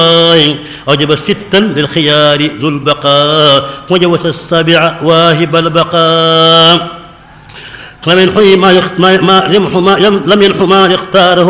أوجب ستا للخيار ذو البقاء وجوز السابع واهب البقاء لم ينح ما لم ينح ما اختاره